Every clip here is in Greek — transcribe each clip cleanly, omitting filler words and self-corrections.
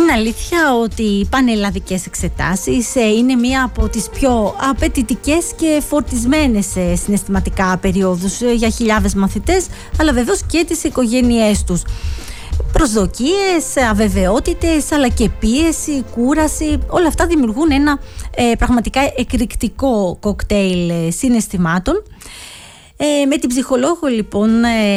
Είναι αλήθεια ότι οι πανελλαδικές εξετάσεις είναι μία από τις πιο απαιτητικές και φορτισμένες συναισθηματικά περίοδους για χιλιάδες μαθητές, αλλά βεβαίως και τις οικογένειές τους. Προσδοκίες, αβεβαιότητες, αλλά και πίεση, κούραση, όλα αυτά δημιουργούν ένα πραγματικά εκρηκτικό κοκτέιλ συναισθημάτων. Με την ψυχολόγο λοιπόν,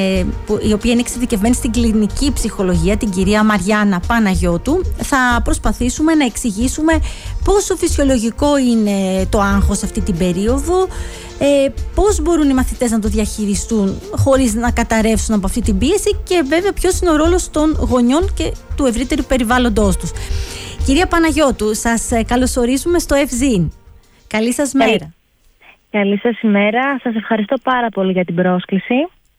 η οποία είναι εξειδικευμένη στην κλινική ψυχολογία, την κυρία Μαριάννα Παναγιώτου, θα προσπαθήσουμε να εξηγήσουμε πόσο φυσιολογικό είναι το άγχος αυτή την περίοδο, πώς μπορούν οι μαθητές να το διαχειριστούν χωρίς να καταρρεύσουν από αυτή την πίεση και βέβαια ποιος είναι ο ρόλος των γονιών και του ευρύτερου περιβάλλοντος τους. Κυρία Παναγιώτου, σας καλωσορίζουμε στο FZIN. Καλή σας μέρα. Καλή σας ημέρα. Σας ευχαριστώ πάρα πολύ για την πρόσκληση.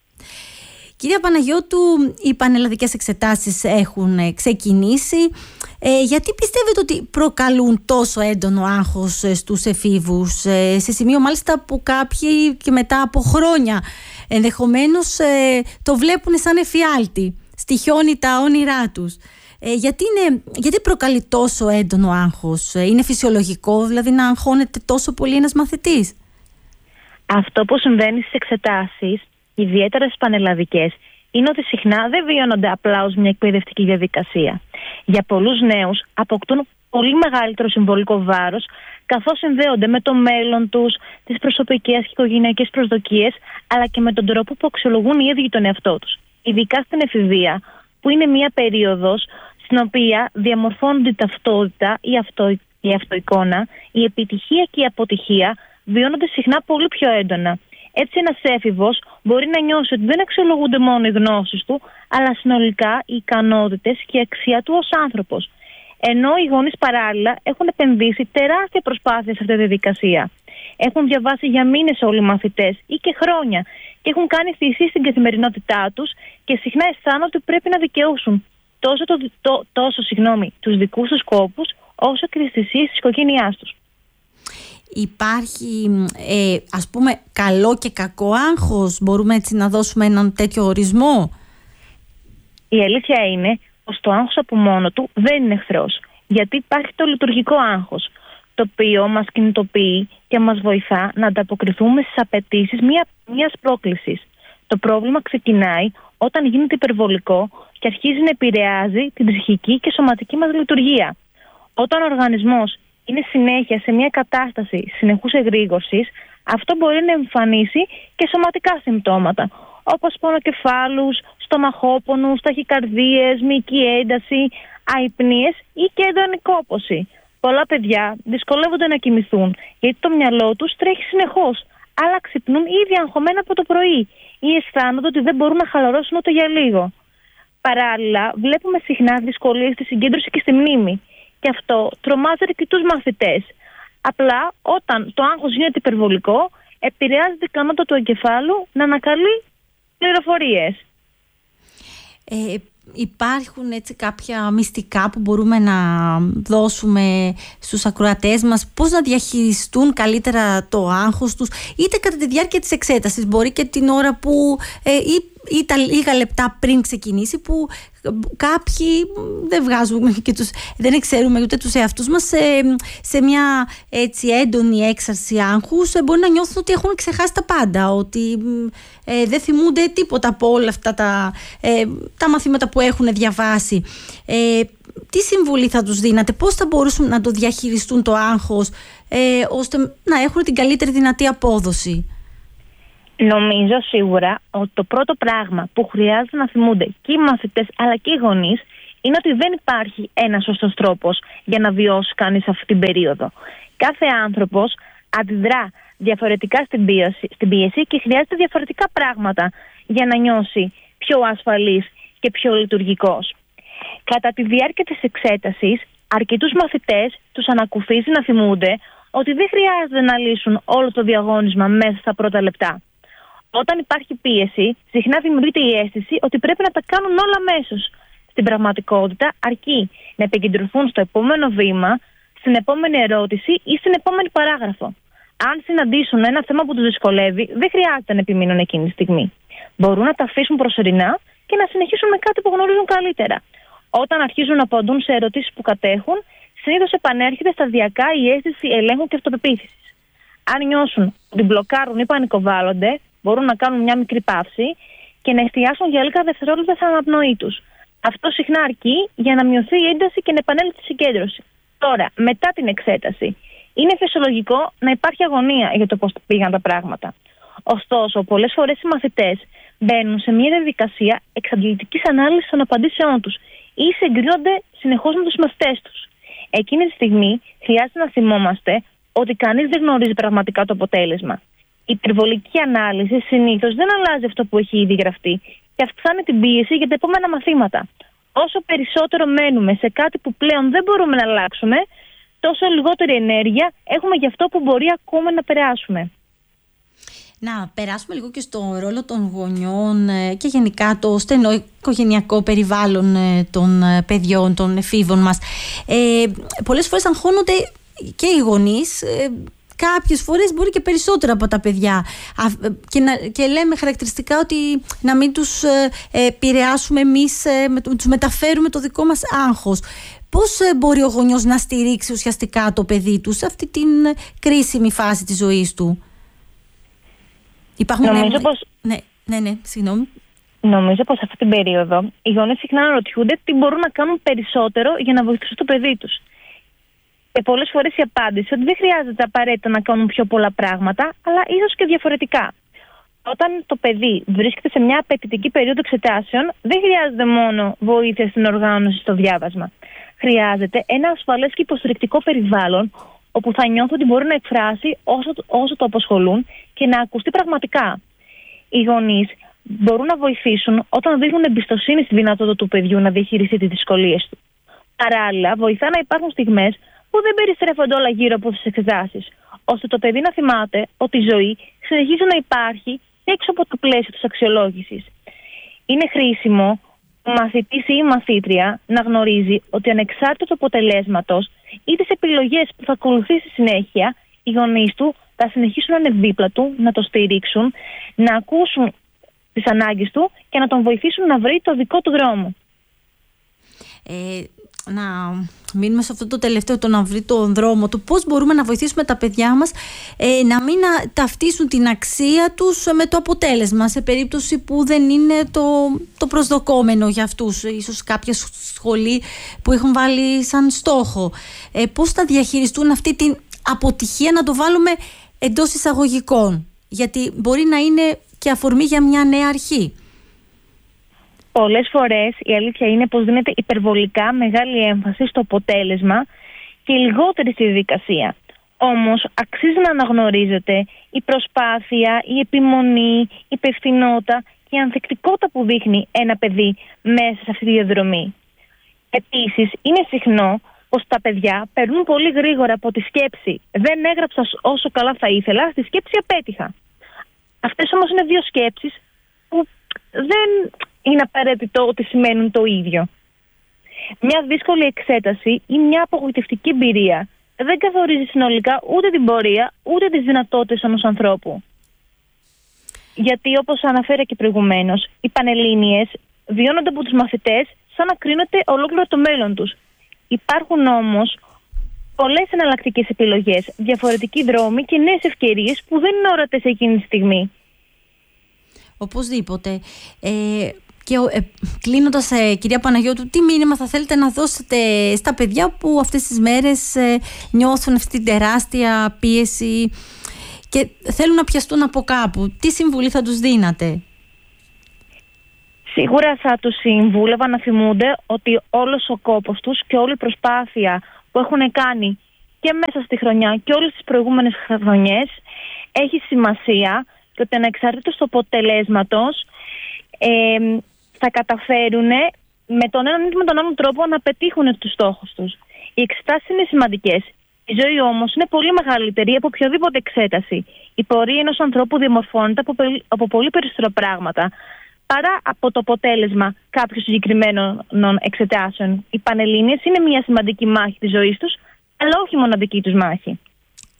Κυρία Παναγιώτου, οι πανελλαδικές εξετάσεις έχουν ξεκινήσει. Γιατί πιστεύετε ότι προκαλούν τόσο έντονο άγχος στους εφήβους, σε σημείο μάλιστα που κάποιοι και μετά από χρόνια ενδεχομένως το βλέπουν σαν εφιάλτη, στοιχιώνει τα όνειρά τους. Γιατί προκαλεί τόσο έντονο άγχος? Είναι φυσιολογικό δηλαδή να αγχώνεται τόσο πολύ ένας μαθητής? Αυτό που συμβαίνει στις εξετάσεις, ιδιαίτερα στις πανελλαδικές, είναι ότι συχνά δεν βιώνονται απλά ως μια εκπαιδευτική διαδικασία. Για πολλούς νέους αποκτούν πολύ μεγαλύτερο συμβολικό βάρος, καθώς συνδέονται με το μέλλον τους, τις προσωπικές και οικογενειακές προσδοκίες, αλλά και με τον τρόπο που αξιολογούν οι ίδιοι τον εαυτό τους. Ειδικά στην εφηβεία, που είναι μια περίοδος στην οποία διαμορφώνονται η ταυτότητα, η αυτοεικόνα, η επιτυχία και η αποτυχία βιώνονται συχνά πολύ πιο έντονα. Έτσι, ένας έφηβος μπορεί να νιώσει ότι δεν αξιολογούνται μόνο οι γνώσεις του, αλλά συνολικά οι ικανότητες και η αξία του ως άνθρωπος. Ενώ οι γονείς παράλληλα έχουν επενδύσει τεράστια προσπάθεια σε αυτή τη διαδικασία. Έχουν διαβάσει για μήνες όλοι οι μαθητές ή και χρόνια και έχουν κάνει θυσίες στην καθημερινότητά τους και συχνά αισθάνονται ότι πρέπει να δικαιούσουν τους δικούς τους σκόπους όσο και τις θυσίες της οικογένειάς τους. Υπάρχει ας πούμε καλό και κακό άγχος? Μπορούμε έτσι να δώσουμε έναν τέτοιο ορισμό? Η αλήθεια είναι πως το άγχος από μόνο του δεν είναι εχθρός. Γιατί υπάρχει το λειτουργικό άγχος, το οποίο μας κινητοποιεί και μας βοηθά να ανταποκριθούμε στις απαιτήσεις μιας πρόκλησης. Το πρόβλημα ξεκινάει όταν γίνεται υπερβολικό και αρχίζει να επηρεάζει την ψυχική και σωματική μας λειτουργία. Όταν ο οργανισμός είναι συνέχεια σε μια κατάσταση συνεχούς εγρήγορσης, αυτό μπορεί να εμφανίσει και σωματικά συμπτώματα, όπως πονοκεφάλους, στομαχόπονους, ταχυκαρδίες, μυϊκή ένταση, αϊπνίες ή και έντονη κόπωση. Πολλά παιδιά δυσκολεύονται να κοιμηθούν γιατί το μυαλό τους τρέχει συνεχώς, αλλά ξυπνούν ήδη αγχωμένα από το πρωί ή αισθάνονται ότι δεν μπορούν να χαλαρώσουν ούτε για λίγο. Παράλληλα, βλέπουμε συχνά δυσκολίες στη συγκέντρωση και στη μνήμη. Και αυτό τρομάζει αρκετούς μαθητές. Απλά όταν το άγχος γίνεται υπερβολικό, επηρεάζει την ικανότητα του εγκεφάλου να ανακαλεί πληροφορίες. Υπάρχουν έτσι κάποια μυστικά που μπορούμε να δώσουμε στους ακροατές μας, πώς να διαχειριστούν καλύτερα το άγχος τους, είτε κατά τη διάρκεια της εξέτασης, μπορεί και την ώρα που ή τα λίγα λεπτά πριν ξεκινήσει, που κάποιοι δεν βγάζουμε και δεν εξαιρούμε ούτε τους εαυτούς μας σε μια έτσι έντονη έξαρση άγχους. Μπορεί να νιώθουν ότι έχουν ξεχάσει τα πάντα, ότι δεν θυμούνται τίποτα από όλα αυτά τα μαθήματα που έχουν διαβάσει. Τι συμβουλή θα τους δίνατε, πώς θα μπορούσαν να το διαχειριστούν το άγχος, ώστε να έχουν την καλύτερη δυνατή απόδοση? Νομίζω σίγουρα ότι το πρώτο πράγμα που χρειάζεται να θυμούνται και οι μαθητές αλλά και οι γονείς είναι ότι δεν υπάρχει ένας σωστός τρόπος για να βιώσει κανείς αυτή την περίοδο. Κάθε άνθρωπος αντιδρά διαφορετικά στην πίεση και χρειάζεται διαφορετικά πράγματα για να νιώσει πιο ασφαλής και πιο λειτουργικός. Κατά τη διάρκεια της εξέτασης, αρκετούς μαθητές τους ανακουφίζει να θυμούνται ότι δεν χρειάζεται να λύσουν όλο το διαγώνισμα μέσα στα πρώτα λεπτά. Όταν υπάρχει πίεση, συχνά δημιουργείται η αίσθηση ότι πρέπει να τα κάνουν όλα αμέσως. Στην πραγματικότητα, αρκεί να επικεντρωθούν στο επόμενο βήμα, στην επόμενη ερώτηση ή στην επόμενη παράγραφο. Αν συναντήσουν ένα θέμα που τους δυσκολεύει, δεν χρειάζεται να επιμείνουν εκείνη τη στιγμή. Μπορούν να τα αφήσουν προσωρινά και να συνεχίσουν με κάτι που γνωρίζουν καλύτερα. Όταν αρχίζουν να απαντούν σε ερωτήσεις που κατέχουν, συνήθως επανέρχεται σταδιακά η αίσθηση ελέγχου και αυτοπεποίθησης. Αν νιώσουν ότι μπλοκάρουν ή πανικοβάλλονται, μπορούν να κάνουν μια μικρή παύση και να εστιάσουν για λίγα δευτερόλεπτα στην αναπνοή τους. Αυτό συχνά αρκεί για να μειωθεί η ένταση και να επανέλθει η συγκέντρωση. Τώρα, μετά την εξέταση, είναι φυσιολογικό να υπάρχει αγωνία για το πώς πήγαν τα πράγματα. Ωστόσο, πολλές φορές οι μαθητές μπαίνουν σε μια διαδικασία εξαντλητικής ανάλυσης των απαντήσεών τους ή συγκρίνονται συνεχώς με τους μαθητές τους. Εκείνη τη στιγμή χρειάζεται να θυμόμαστε ότι κανείς δεν γνωρίζει πραγματικά το αποτέλεσμα. Η υπερβολική ανάλυση συνήθως δεν αλλάζει αυτό που έχει ήδη γραφτεί και αυξάνει την πίεση για τα επόμενα μαθήματα. Όσο περισσότερο μένουμε σε κάτι που πλέον δεν μπορούμε να αλλάξουμε, τόσο λιγότερη ενέργεια έχουμε για αυτό που μπορεί ακόμα να περάσουμε. Να περάσουμε λίγο και στο ρόλο των γονιών και γενικά το στενό οικογενειακό περιβάλλον των παιδιών, των εφήβων μας. Πολλές φορές αγχώνονται και οι γονείς, κάποιες φορές μπορεί και περισσότερα από τα παιδιά, και λέμε χαρακτηριστικά ότι να μην τους επηρεάσουμε εμείς, τους μεταφέρουμε το δικό μας άγχος. Πώς μπορεί ο γονιός να στηρίξει ουσιαστικά το παιδί του σε αυτή την κρίσιμη φάση της ζωής του? Νομίζω πως... συγγνώμη. Νομίζω πως σε αυτή την περίοδο οι γονείς συχνά αναρωτιούνται τι μπορούν να κάνουν περισσότερο για να βοηθήσουν το παιδί τους. Και πολλές φορές η απάντηση ότι δεν χρειάζεται απαραίτητα να κάνουν πιο πολλά πράγματα, αλλά ίσως και διαφορετικά. Όταν το παιδί βρίσκεται σε μια απαιτητική περίοδο εξετάσεων, δεν χρειάζεται μόνο βοήθεια στην οργάνωση, στο διάβασμα. Χρειάζεται ένα ασφαλές και υποστηρικτικό περιβάλλον, όπου θα νιώθει ότι μπορεί να εκφράσει όσο το απασχολούν και να ακουστεί πραγματικά. Οι γονείς μπορούν να βοηθήσουν όταν δείχνουν εμπιστοσύνη στη δυνατότητα του παιδιού να διαχειριστεί τις δυσκολίες του. Παράλληλα, βοηθά να υπάρχουν στιγμές που δεν περιστρέφονται όλα γύρω από τις εξετάσεις, ώστε το παιδί να θυμάται ότι η ζωή συνεχίζει να υπάρχει έξω από το πλαίσιο της αξιολόγησης. Είναι χρήσιμο ο μαθητής ή η μαθήτρια να γνωρίζει ότι ανεξάρτητα του αποτελέσματος ή τις επιλογές που θα ακολουθήσει συνέχεια, οι γονείς του θα συνεχίσουν να είναι δίπλα του, να το στηρίξουν, να ακούσουν τις ανάγκες του και να τον βοηθήσουν να βρει το δικό του δρόμο. Να μείνουμε σε αυτό το τελευταίο, το να βρει τον δρόμο του. Πώς μπορούμε να βοηθήσουμε τα παιδιά μας να μην ταυτίσουν την αξία τους με το αποτέλεσμα, σε περίπτωση που δεν είναι το προσδοκόμενο για αυτούς, ίσως κάποια σχολή που έχουν βάλει σαν στόχο. Πώς θα διαχειριστούν αυτή την αποτυχία, να το βάλουμε εντός εισαγωγικών, γιατί μπορεί να είναι και αφορμή για μια νέα αρχή. Πολλές φορές η αλήθεια είναι πως δίνεται υπερβολικά μεγάλη έμφαση στο αποτέλεσμα και λιγότερη στη διαδικασία. Όμως αξίζει να αναγνωρίζεται η προσπάθεια, η επιμονή, η υπευθυνότητα και η ανθεκτικότητα που δείχνει ένα παιδί μέσα σε αυτή τη διαδρομή. Επίσης, είναι συχνό πως τα παιδιά περνούν πολύ γρήγορα από τη σκέψη «δεν έγραψα όσο καλά θα ήθελα» στη σκέψη «απέτυχα». Αυτές όμως είναι δύο σκέψεις που δεν είναι απαραίτητο ότι σημαίνουν το ίδιο. Μια δύσκολη εξέταση ή μια απογοητευτική εμπειρία δεν καθορίζει συνολικά ούτε την πορεία ούτε τις δυνατότητες ενός ανθρώπου. Γιατί, όπως αναφέρα και προηγουμένως, οι πανελλήνιες βιώνονται από τους μαθητές σαν να κρίνονται ολόκληρο το μέλλον τους. Υπάρχουν όμως πολλές εναλλακτικές επιλογές, διαφορετικοί δρόμοι και νέες ευκαιρίες που δεν είναι ορατές εκείνη τη στιγμή. Οπωσδήποτε. Και κλείνοντας, κυρία Παναγιώτου, τι μήνυμα θα θέλετε να δώσετε στα παιδιά που αυτές τις μέρες νιώθουν αυτή την τεράστια πίεση και θέλουν να πιαστούν από κάπου? Τι συμβουλή θα τους δίνατε? Σίγουρα θα τους συμβούλευα να θυμούνται ότι όλος ο κόπος τους και όλη η προσπάθεια που έχουν κάνει και μέσα στη χρονιά και όλες τις προηγούμενες χρονιές έχει σημασία και ότι ανεξαρτήτως του αποτελέσματος θα καταφέρουν με τον έναν ή με τον άλλον τρόπο να πετύχουν τους στόχους τους. Οι εξετάσεις είναι σημαντικές. Η ζωή όμως είναι πολύ μεγαλύτερη από οποιοδήποτε εξέταση. Η πορεία ενός ανθρώπου διαμορφώνεται από πολύ περισσότερα πράγματα παρά από το αποτέλεσμα κάποιων συγκεκριμένων εξετάσεων. Οι πανελλήνιες είναι μια σημαντική μάχη της ζωής τους, αλλά όχι μοναδική τους μάχη.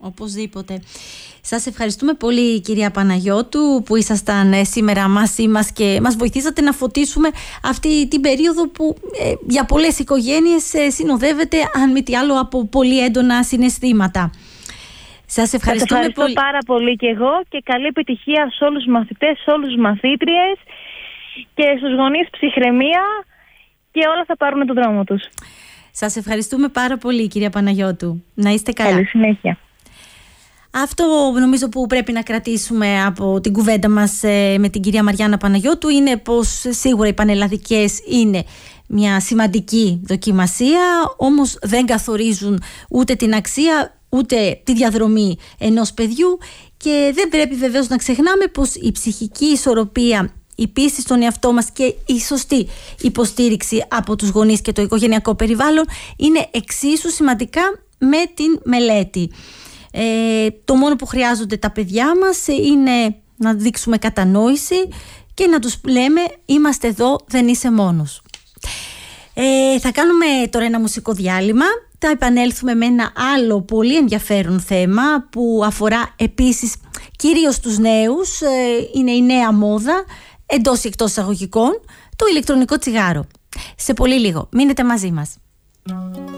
Οπωσδήποτε. Σας ευχαριστούμε πολύ, κυρία Παναγιώτου, που ήσασταν σήμερα μαζί μας και μας βοηθήσατε να φωτίσουμε αυτή την περίοδο που για πολλές οικογένειες συνοδεύεται, αν μη τι άλλο, από πολύ έντονα συναισθήματα. Σας ευχαριστώ πάρα πολύ και εγώ, και καλή επιτυχία σε όλους τους μαθητές, σε όλους τους μαθήτριες και στους γονείς, ψυχραιμία, και όλα θα πάρουν τον δρόμο τους. Σας ευχαριστούμε πάρα πολύ, κυρία Παναγιώτου. Να είστε καλά. Καλή συνέχεια. Αυτό νομίζω που πρέπει να κρατήσουμε από την κουβέντα μας με την κυρία Μαριάννα Παναγιώτου είναι πως σίγουρα οι πανελλαδικές είναι μια σημαντική δοκιμασία, όμως δεν καθορίζουν ούτε την αξία ούτε τη διαδρομή ενός παιδιού, και δεν πρέπει βεβαίως να ξεχνάμε πως η ψυχική ισορροπία, η πίστη στον εαυτό μας και η σωστή υποστήριξη από τους γονείς και το οικογενειακό περιβάλλον είναι εξίσου σημαντικά με την μελέτη. Το μόνο που χρειάζονται τα παιδιά μας είναι να δείξουμε κατανόηση και να τους λέμε είμαστε εδώ, δεν είσαι μόνος. Θα κάνουμε τώρα ένα μουσικό διάλειμμα. Θα επανέλθουμε με ένα άλλο πολύ ενδιαφέρον θέμα που αφορά επίσης κυρίως τους νέους. Είναι η νέα μόδα, εντός ή εκτός εισαγωγικών, το ηλεκτρονικό τσιγάρο. Σε πολύ λίγο. Μείνετε μαζί μας.